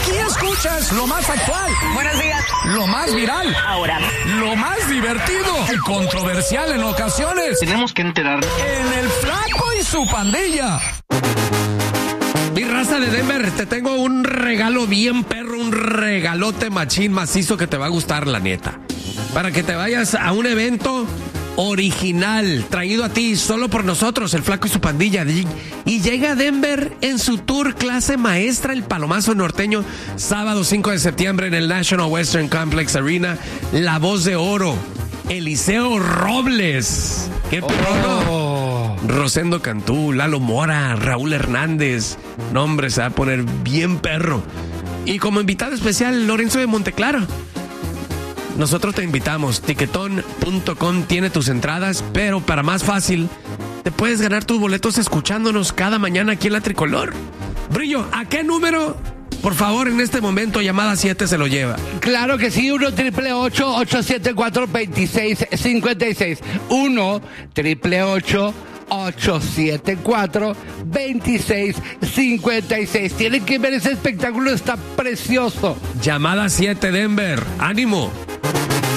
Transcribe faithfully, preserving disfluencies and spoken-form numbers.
Aquí escuchas lo más actual. Buenos días. Lo más viral. Ahora. Lo más divertido y controversial en ocasiones. Tenemos que enterarnos. En el Flaco y su pandilla. Mi raza de Denver, te tengo un regalo bien perro, un regalote machín macizo que te va a gustar, la neta. Para que te vayas a un evento original, traído a ti solo por nosotros, el Flaco y su pandilla. Y llega a Denver en su tour clase maestra, el Palomazo Norteño, sábado cinco de septiembre en el National Western Complex Arena. La Voz de Oro, Eliseo Robles. ¡Qué perro! Oh. Rosendo Cantú, Lalo Mora, Raúl Hernández. No, hombre, se va a poner bien perro. Y como invitado especial, Lorenzo de Monteclaro. Nosotros te invitamos. Tiquetón punto com tiene tus entradas, pero para más fácil, te puedes ganar tus boletos escuchándonos cada mañana aquí en La Tricolor. Brillo, ¿a qué número? Por favor, en este momento, llamada siete se lo lleva. Claro que sí, uno triple ocho, ocho siete cuatro, dos seis cinco seis. uno triple ocho, ocho siete cuatro, dos seis cinco seis. Tienen que ver ese espectáculo, está precioso. Llamada siete, Denver. ¡Ánimo!